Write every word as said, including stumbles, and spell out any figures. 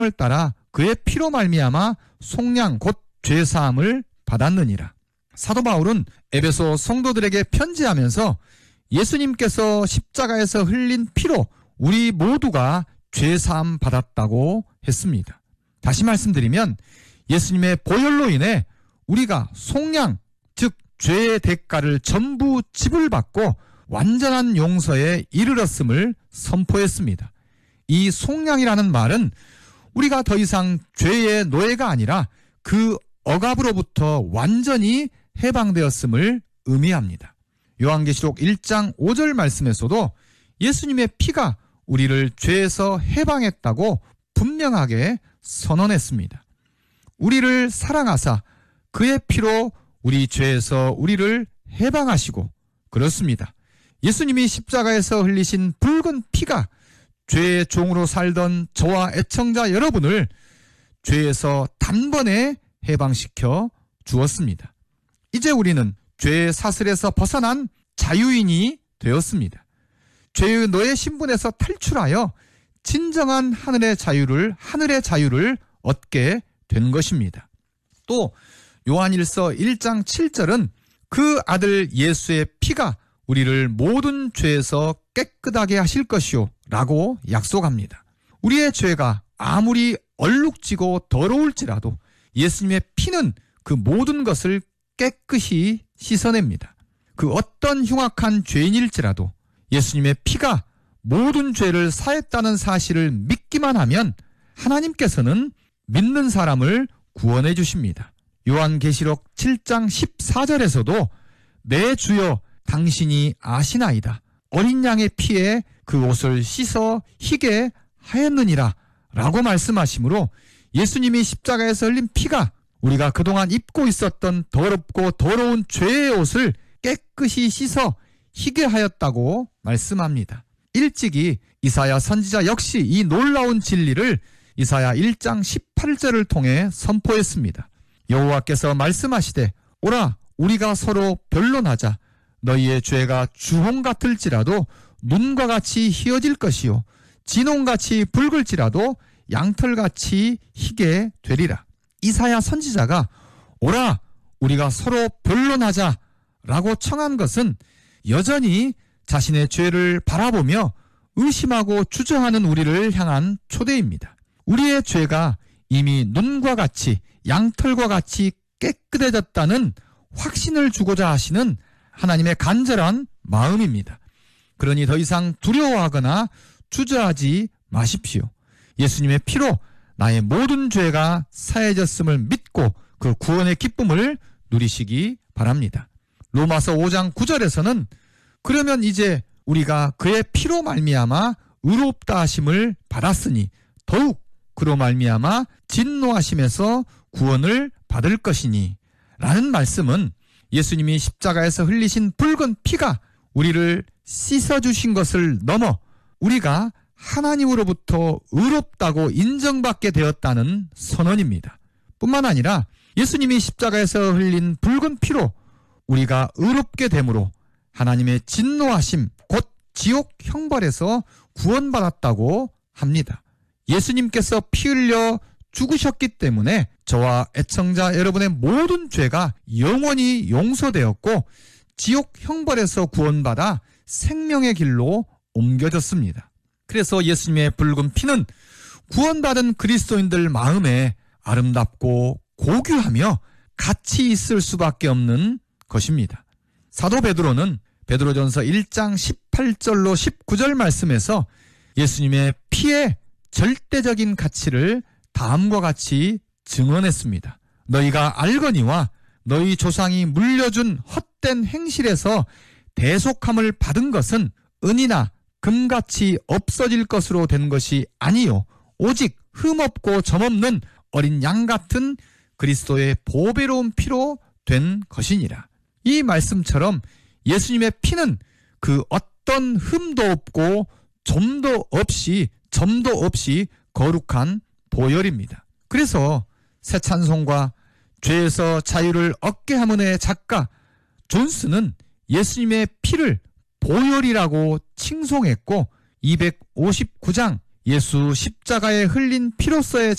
따라 그의 피로 말미암아 속량 곧 죄사함을 받았느니라. 사도 바울은 에베소 성도들에게 편지하면서 예수님께서 십자가에서 흘린 피로 우리 모두가 죄사함 받았다고 했습니다. 다시 말씀드리면 예수님의 보혈로 인해 우리가 속량, 즉 죄의 대가를 전부 지불받고 완전한 용서에 이르렀음을 선포했습니다. 이 속량이라는 말은 우리가 더 이상 죄의 노예가 아니라 그 억압으로부터 완전히 해방되었음을 의미합니다. 요한계시록 일 장 오 절 말씀에서도 예수님의 피가 우리를 죄에서 해방했다고 분명하게 선언했습니다. 우리를 사랑하사 그의 피로 우리 죄에서 우리를 해방하시고, 그렇습니다. 예수님이 십자가에서 흘리신 붉은 피가 죄의 종으로 살던 저와 애청자 여러분을 죄에서 단번에 해방시켜 주었습니다. 이제 우리는 죄의 사슬에서 벗어난 자유인이 되었습니다. 죄의 노예 신분에서 탈출하여 진정한 하늘의 자유를 하늘의 자유를 얻게 된 것입니다. 또 요한일서 일 장 칠 절은 그 아들 예수의 피가 우리를 모든 죄에서 깨끗하게 하실 것이요 라고 약속합니다. 우리의 죄가 아무리 얼룩지고 더러울지라도 예수님의 피는 그 모든 것을 깨끗이 씻어냅니다. 그 어떤 흉악한 죄인일지라도 예수님의 피가 모든 죄를 사했다는 사실을 믿기만 하면 하나님께서는 믿는 사람을 구원해 주십니다. 요한계시록 칠 장 십사 절에서도 내 주여 당신이 아시나이다. 어린 양의 피에 그 옷을 씻어 희게 하였느니라 라고 말씀하시므로 예수님이 십자가에서 흘린 피가 우리가 그동안 입고 있었던 더럽고 더러운 죄의 옷을 깨끗이 씻어 희게 하였다고 말씀합니다. 일찍이 이사야 선지자 역시 이 놀라운 진리를 이사야 일 장 십팔 절을 통해 선포했습니다. 여호와께서 말씀하시되 오라 우리가 서로 변론하자. 너희의 죄가 주홍 같을지라도 눈과 같이 희어질 것이요 진홍같이 붉을지라도 양털같이 희게 되리라. 이사야 선지자가 오라 우리가 서로 변론하자 라고 청한 것은 여전히 자신의 죄를 바라보며 의심하고 주저하는 우리를 향한 초대입니다. 우리의 죄가 이미 눈과 같이 양털과 같이 깨끗해졌다는 확신을 주고자 하시는 하나님의 간절한 마음입니다. 그러니 더 이상 두려워하거나 주저하지 마십시오. 예수님의 피로 나의 모든 죄가 사해졌음을 믿고 그 구원의 기쁨을 누리시기 바랍니다. 로마서 오 장 구 절에서는 그러면 이제 우리가 그의 피로 말미암아 의롭다 하심을 받았으니 더욱 그로 말미암아 진노하심에서 구원을 받을 것이니 라는 말씀은 예수님이 십자가에서 흘리신 붉은 피가 우리를 씻어주신 것을 넘어 우리가 하나님으로부터 의롭다고 인정받게 되었다는 선언입니다. 뿐만 아니라 예수님이 십자가에서 흘린 붉은 피로 우리가 의롭게 되므로 하나님의 진노하심 곧 지옥 형벌에서 구원받았다고 합니다. 예수님께서 피 흘려 죽으셨기 때문에 저와 애청자 여러분의 모든 죄가 영원히 용서되었고 지옥 형벌에서 구원받아 생명의 길로 옮겨졌습니다. 그래서 예수님의 붉은 피는 구원받은 그리스도인들 마음에 아름답고 고귀하며 가치 있을 수밖에 없는 것입니다. 사도 베드로는 베드로전서 일 장 십팔 절로 십구 절 말씀에서 예수님의 피의 절대적인 가치를 다음과 같이 증언했습니다. 너희가 알거니와 너희 조상이 물려준 헛된 행실에서 대속함을 받은 것은 은이나 금같이 없어질 것으로 된 것이 아니요 오직 흠없고 점없는 어린 양 같은 그리스도의 보배로운 피로 된 것이니라. 이 말씀처럼 예수님의 피는 그 어떤 흠도 없고 점도 없이 점도 없이 거룩한 보혈입니다. 그래서 새 찬송과 죄에서 자유를 얻게 하문의 작가 존스는 예수님의 피를 보혈이라고 칭송했고 이백오십구 장 예수 십자가에 흘린 피로서의